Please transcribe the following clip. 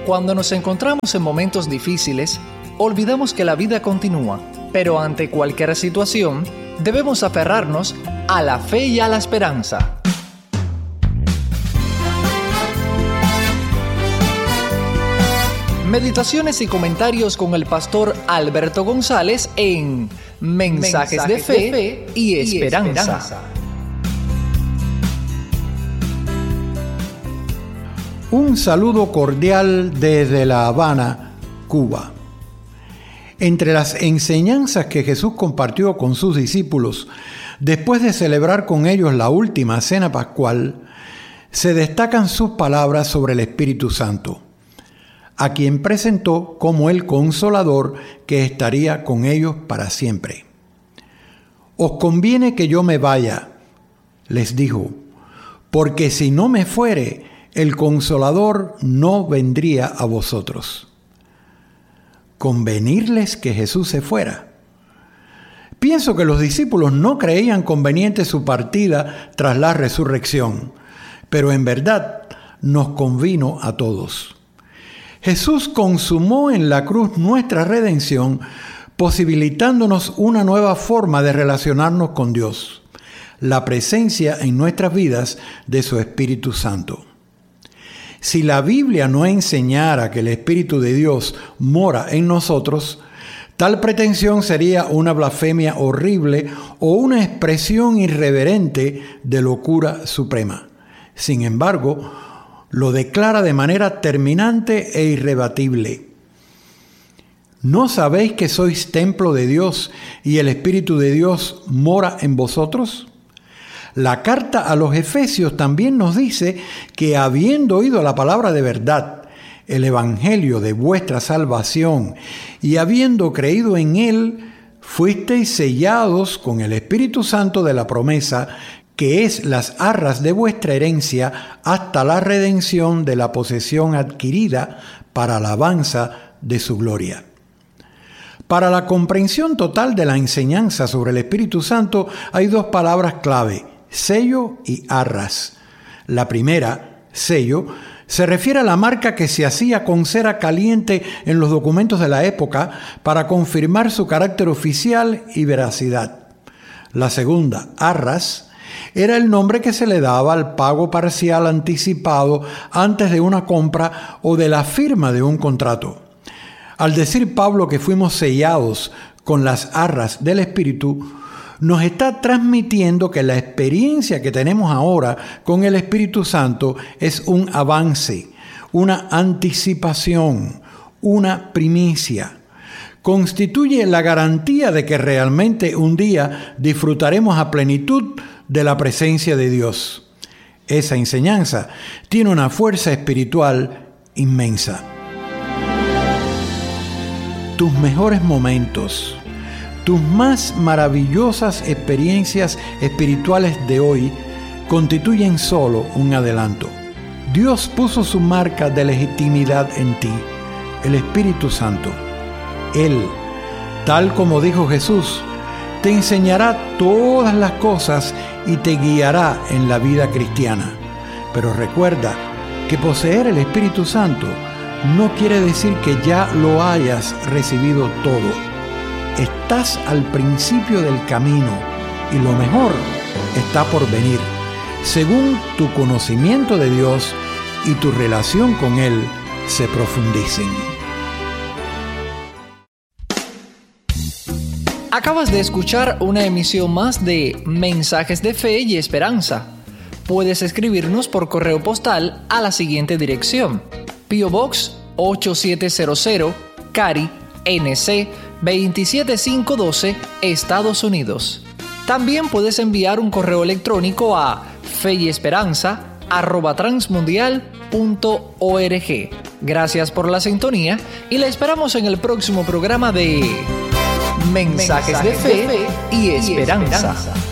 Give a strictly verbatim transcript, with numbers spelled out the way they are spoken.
Cuando nos encontramos en momentos difíciles, olvidamos que la vida continúa, pero ante cualquier situación, debemos aferrarnos a la fe y a la esperanza. Meditaciones y comentarios con el pastor Alberto González en Mensajes, Mensajes de, fe de Fe y Esperanza. Y esperanza. Un saludo cordial desde La Habana, Cuba. Entre las enseñanzas que Jesús compartió con sus discípulos después de celebrar con ellos la última cena pascual, se destacan sus palabras sobre el Espíritu Santo, a quien presentó como el Consolador que estaría con ellos para siempre. Os conviene que yo me vaya, les dijo, porque si no me fuere, el Consolador no vendría a vosotros. ¿Convenirles que Jesús se fuera? Pienso que los discípulos no creían conveniente su partida tras la resurrección, pero en verdad nos convino a todos. Jesús consumó en la cruz nuestra redención, posibilitándonos una nueva forma de relacionarnos con Dios, la presencia en nuestras vidas de su Espíritu Santo. Si la Biblia no enseñara que el Espíritu de Dios mora en nosotros, tal pretensión sería una blasfemia horrible o una expresión irreverente de locura suprema. Sin embargo, lo declara de manera terminante e irrebatible. ¿No sabéis que sois templo de Dios y el Espíritu de Dios mora en vosotros? La carta a los Efesios también nos dice que habiendo oído la palabra de verdad, el evangelio de vuestra salvación, y habiendo creído en él, fuisteis sellados con el Espíritu Santo de la promesa, que es las arras de vuestra herencia hasta la redención de la posesión adquirida para alabanza de su gloria. Para la comprensión total de la enseñanza sobre el Espíritu Santo hay dos palabras clave: sello y arras. La primera, sello, se refiere a la marca que se hacía con cera caliente en los documentos de la época para confirmar su carácter oficial y veracidad. La segunda, arras, era el nombre que se le daba al pago parcial anticipado antes de una compra o de la firma de un contrato. Al decir Pablo que fuimos sellados con las arras del Espíritu, nos está transmitiendo que la experiencia que tenemos ahora con el Espíritu Santo es un avance, una anticipación, una primicia. Constituye la garantía de que realmente un día disfrutaremos a plenitud de la presencia de Dios. Esa enseñanza tiene una fuerza espiritual inmensa. Tus mejores momentos, tus más maravillosas experiencias espirituales de hoy constituyen solo un adelanto. Dios puso su marca de legitimidad en ti, el Espíritu Santo. Él, tal como dijo Jesús, te enseñará todas las cosas y te guiará en la vida cristiana. Pero recuerda que poseer el Espíritu Santo no quiere decir que ya lo hayas recibido todo. Estás al principio del camino y lo mejor está por venir, según tu conocimiento de Dios y tu relación con Él se profundicen. Acabas de escuchar una emisión más de Mensajes de Fe y Esperanza. Puedes escribirnos por correo postal a la siguiente dirección: P O Box ocho siete cero cero, Cary, N C veintisiete mil quinientos doce, Estados Unidos. También puedes enviar un correo electrónico a feyesperanza arroba transmundial punto org. Gracias por la sintonía y la esperamos en el próximo programa de Mensajes, Mensajes de Fe y Esperanza. Y esperanza.